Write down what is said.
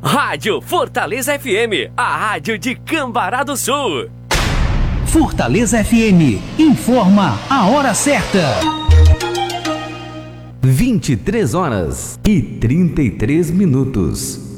Rádio Fortaleza FM, a rádio de Cambará do Sul. Fortaleza FM, informa a hora certa. 23h33.